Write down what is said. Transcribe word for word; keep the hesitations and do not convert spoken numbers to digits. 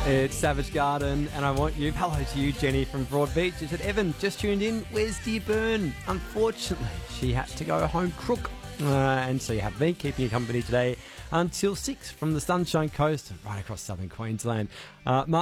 It's Savage Garden, and I want you. Hello to you, Jenny from Broadbeach. She said, Evan, just tuned in. Where's dear Bern? Unfortunately, she had to go home crook. Uh, and so you have me keeping you company today until six from the Sunshine Coast right across southern Queensland. Uh, Mark